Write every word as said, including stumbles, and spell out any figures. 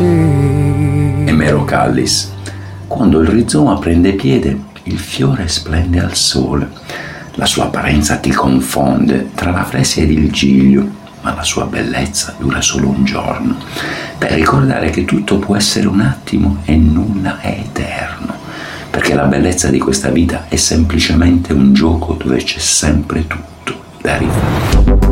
Emero Callis. Quando il rizoma prende piede, il fiore splende al sole. La sua apparenza ti confonde tra la fresia ed il giglio, ma la sua bellezza dura solo un giorno, per ricordare che tutto può essere un attimo e nulla è eterno, perché la bellezza di questa vita è semplicemente un gioco dove c'è sempre tutto da rifare.